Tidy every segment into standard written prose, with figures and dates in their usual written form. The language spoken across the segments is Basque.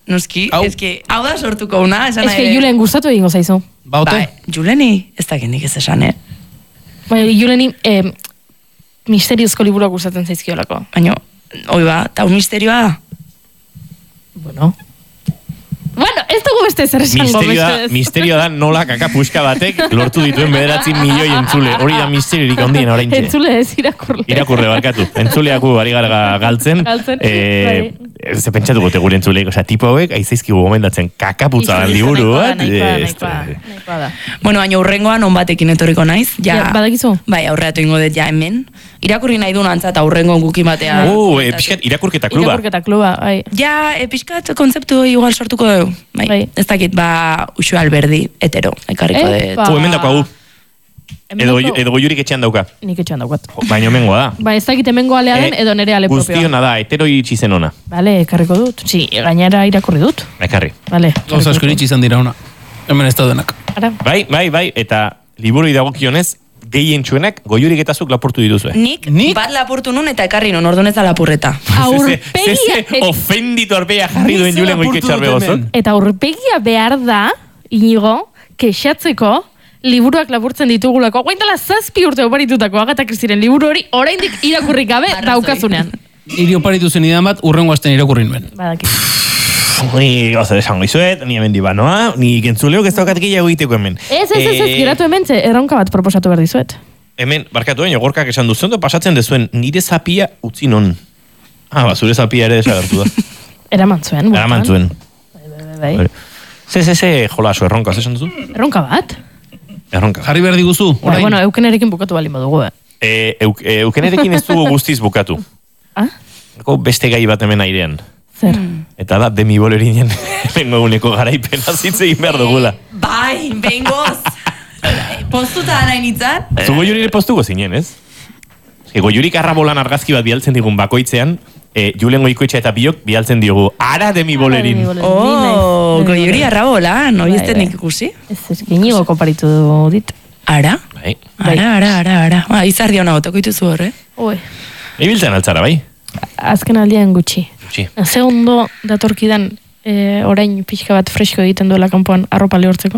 noski, eski, hau da sortuko una, esan nahi. Eski, Julen gustatu egingo zaizu. Bai, Juleni, ez da gendik ez esan, Bai, Juleni, misteriozko liburuak gustatzen zaizkiolako. Baina, hoi ba, eta un misterioa da? Bueno, ez dugu beste zer esango. Misterioa da nola kakapuska batek lortu dituen 9 milioi entzule. Hori da misteriorik ondien oraintxe. Entzule ez, irakurle. Irakurle, barkatu. Entzuleaku ari gara galtzen. Ze pentsatuko te gure entzuleik. Osea, tipo hauek, aizaizkigu gomendatzen kakaputza dan liburu bat. Bueno, baina urrengoan on batekin etorriko naiz. Badakizu? Bai, aurreatu ingo dut ja hemen. Irakurri nahi duen antzat aurrengo guki batea. Piskat irakurketa kluba. Irakurketa kluba, bai. Ja, piskat kontzeptu igual sortuko dugu. Bai, ez dakit, Uxu Alberdi, hetero, ekarriko dut. Hemen dako hau. Edo goiurik etxean dauka. Nik etxean daukat. Baina hemengoa da. Ba, ez dakit hemengo alea den, edo nere ale propioa. Guztiona da, hetero itxizen ona. Bale, ekarriko dut. Si, gainera irakurri dut. Ekarri. Bale. Gauza asko itxizan dira ona. Hemen ez daudenak. Bai, eta liburu idagokionez, gehientsuenak goiurik eta zuk lapurtu dituzue. Nik bat lapurtu nun eta ekarri nun, orduan ez da lapurreta. Aurpegia... Ofenditu arpegia jarri duen Julen goiketxarbe gozot. Eta aurpegia behar da, Inigo, kexatzeko, liburuak lapurtzen ditugulako. Guaintala 7 urte oparitutako Agatha Christieren liburu hori oraindik irakurrik gabe daukazunean. Niri oparitu zen idan bat, urrengo asten irakurri nuen. Badakit. Ni gozo desango izuet, ni hemen dibanoa, ni gentzuleok ez daukat gehiago egiteko hemen. Ez, geratu hemen, erronka bat proposatu behar dizuet. Hemen, barkatu baina, gorkak esan duzen, pasatzen dezuen, nire zapia utzi non. Zure zapia ere desagertu da. Eraman zuen. Bai. Ze, jolasu, erronka, ze esan duzu? Erronka bat? Erronka. Jarri behar diguzu, orain. Bueno, eukenerekin bukatu bali modugu, Eukenerekin ez dugu guztiz bukatu. Beste gai bat hemen airean. Zer? Eta da, Demi Bolerinen lengo eguneko garaipena zitzegin behar dugula. Bai, bengoz! Postuta nahi nintzen? Zu goiurire postuko zinen, ez? Goiurik arrabolan argazki bat bialtzen digun bakoitzean, Julen Goikoetxea eta biok bialtzen diogu, ara Demi Bolerin. Goiuri arrabolan, hori ez denik ikusi? Ez Inigo koparitu dit. Ara? Ara. Izardi hona gotoko ituzu horre? Ibiltzen altzara, bai? Azken aldean gutxi. Ze ondo datorkidan orain pixka bat fresko egiten duela kanpoan arropa lehortzeko?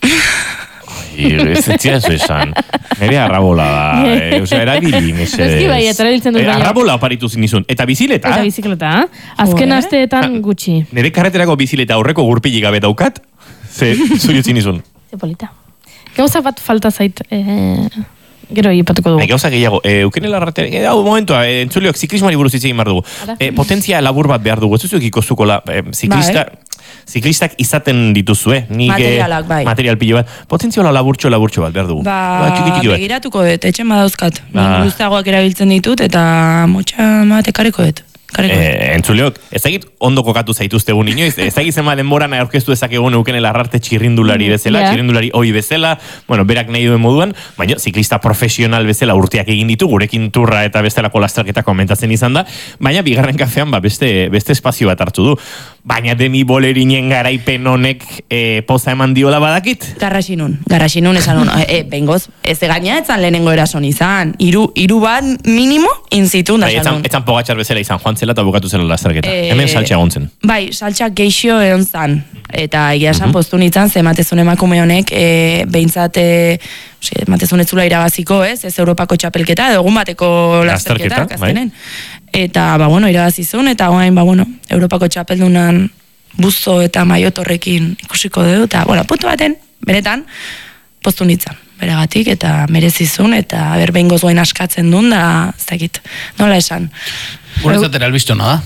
Ez etziazu esan. Nire arrabola da. Erabili, mesedez. Bai, eta erabiltzen dut. Arrabola oparitu zinizun. Eta bizikleta. Eta bizikleta. Azken asteetan gutxi. Nire karreterako bizikleta aurreko gurpili gabe daukat. Ze zuiut zinizun. Ze polita. Gauza bat falta zait... Gero ipatuko dugu. Gauza gehiago, eukenela arratere, momentua, entzuleok ziklismari buruz hitz egin behar dugu. Potentzia labur bat behar dugu, ez duzuek ikozukola, ziklistak izaten dituzue. Materialak, bai. Material pilo bat. Potentzioa laburtxo bat behar dugu. Begiratuko dut, etxen badauzkat. Luztagoak erabiltzen ditut eta motxa bat ekarriko dut. Entzuleok, ez dakit ondo kokatu zaituztegun inoiz, ez dakit zema denboran aurkeztu ezakegun eukenela arrarte txirrindulari bezala, txirrindulari hoi bezala, bueno, berak nahi duen moduan, baina ziklista profesional bezala urteak egin ditu, gurekin turra eta bestelako lastraketa komentatzen izan da, baina bigarren kafean beste espazio bat hartu du. Baina Demi Bolerinen garaipen honek poza eman diola badakit? Garrasinun esan hon. Bengoz, ez gaina etzan lehenengo erason izan. Iru bat minimo inzitun da esan hon. Etzan pogatxar bezala izan, joan zela eta bukatu zela lastraketa. Hemen saltxa egontzen. Bai, saltxa geixio egon zan. Eta egia esan postu nintzen, ze matezun emakume honek, behintzat, matezun etzula irabaziko, ez Europako txapelketa, edo egun bateko lasterketa, kaztenen. Eta, irabazizun, eta Europako txapeldunan buzo eta maiot horrekin ikusiko dugu, eta, puntu baten, beretan, postu nintzen, beregatik, eta merezizun, eta behin gozoen askatzen duen, da, ez dakit, nola esan. Guretzatera albiztona da?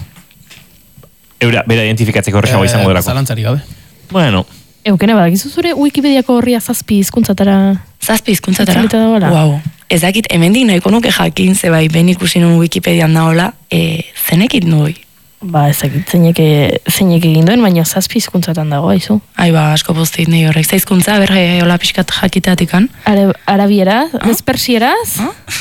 Bera identifikatzeko horrexago izango delako. Zalantzari gabe. Bueno. Eukene badakizu zure Wikipediako horria 7 hizkuntzatara. 7 hizkuntzatara? Wow. Ez dakit, hemendik nahiko nuke jakin, ze bai, ben ikusi nun Wikipedian daola, zenekit nuoi? Ba, ez dakit, zeinek egin duen, baina 7 hizkuntzatan dago, haizu. Asko postit nahi horrek. Ze hizkuntza, berre hola pixkat jakiteatikan? Arabieraz, persieraz,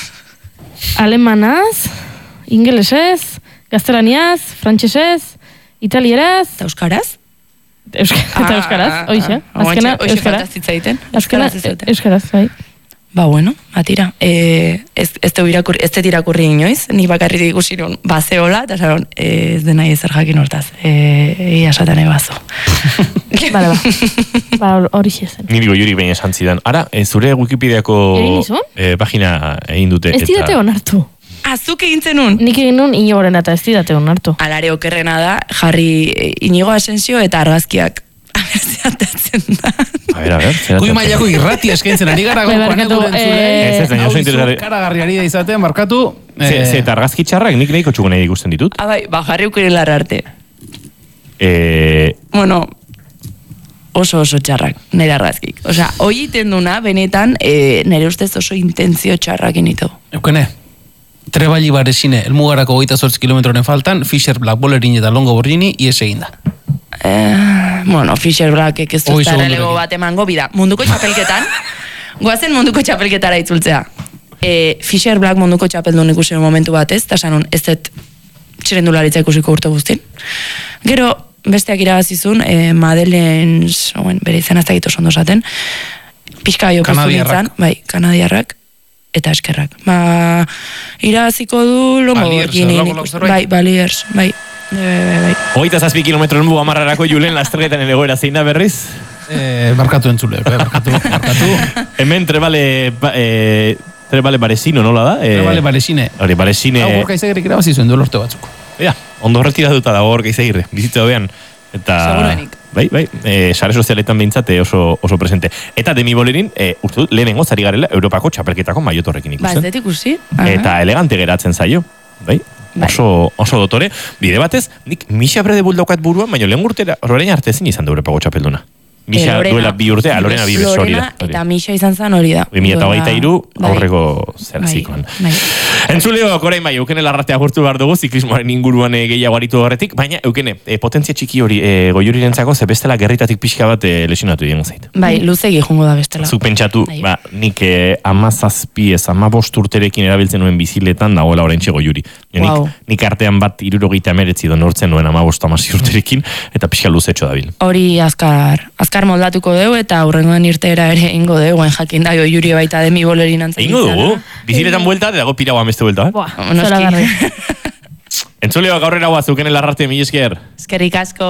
alemanaz, ingelesez, gaztelaniaz, frantsesez, italieraz, eta euskaraz? Eta euskaraz, oixe. Oixe falta zitzaiten. Euskaraz, bai. bueno, batira. Ez dut irakurri inoiz, ni bakarrik ikusi nun bazeola, eta zaron, ez dena ezer jakin hortaz. Ia satan ebazo. Bale, hori zen. Niri goiuri behin esan zidan. Ara, zure Wikipediako pagina egin dute. Ez didate onartu. Azuk egin zenun? Nik egin nun Inigoren eta ez didate onartu. Alare okerrena da, jarri Inigo Asensio eta argazkiak. Abertzeatatzen da. A ver. Kui mailako irrati eskaintzen ari gara barkatu, karagarri ari da izaten, barkatu. Eta argazki txarrak nik nahiko txuko nahi ikusten ditut. Bai, jarri ukeren larra arte. Bueno, oso txarrak, nire argazkik. Osea, hoi iten duna, benetan, nire ustez oso intentzio txarrak initu. Eukene, Trebali Baresine, elmugarako 28 kilometroren faltan, Fischer Black Bolerin eta Longo Borgini, ies egin da. Bueno, Fischer Blackek ez dut errelego bat emango, bida, munduko txapelketan, goazen munduko txapelketara itzultzea. Fischer Black munduko txapeldun ikusi momentu batez, eta sanun, ez dut txirendularitza ikusiko urte guztin. Gero, besteak irabazizun, Madelens, bere izan ez dakit oso ondo esaten, pixka jo postu nintzen, bai, kanadiarrak, eta eskerrak. Irabaziko du Longo Borgini, bai, Baliers, bai. Hogeita 7 kilometro muga marrarako Julen lasterketan egoera zein da berriz? Barkatu entzule, barkatu. Hemen Trebale Baresino, nola da? Trebale Baresine. Hori, Baresine. Gorka Izagirrik irabazi zuen duelo urte batzuk. Ondo retiratuta dago Gorka Izagirre, bizitza dobean. Eta, bai, sare sozialetan behintzate oso presente. Eta Demi Bolerin, uste dut, lehenengo zari garela Europako txapelketako maiotorrekin ikusten. Ba, ez dut ikusi. Eta elegante geratzen zaio, bai? Oso dotore. Bide batez, nik Misha Brede buldaukat buruan, baina lehen urtera, horrein arte ezin izan da Europako txapelduna. Misha duela 2 urtea, Lorena Bibes hori da. Eta Misha izan zen hori da. 2023 aurreko zerazikoan. Entzuleo, orain bai, eukene larratea agurtu behar dugu, ziklismoaren inguruan gehiago aritu horretik, baina eukene, potentzia txiki hori goiurirentzako, ze bestela gerritatik pixka bat lesionatu diren zait. Bai, luzegi jungo da bestela. Zuk pentsatu, nik 17 urterekin erabiltzen nuen biziletan dagoela orain txe goiuri. Nik artean bat 69 don hortzen nuen 15 urterekin, eta pixka luzetxo dabil. Hori azkar moldatuko dugu eta aurrengoan irteera ere ingo dugu, jakin da Goiuri baita Demi Bolerin antzen. Ingo dugu, biziletan buelta, dago piragoa ameste buelta. Zola garri. Entzuleo, gaurrera guaz, zuken elarrarte, mil esker. Eskerrik asko.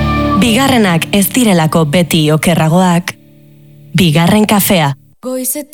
Bigarrenak ez direlako beti okerragoak. Bigarren kafea. Goizetan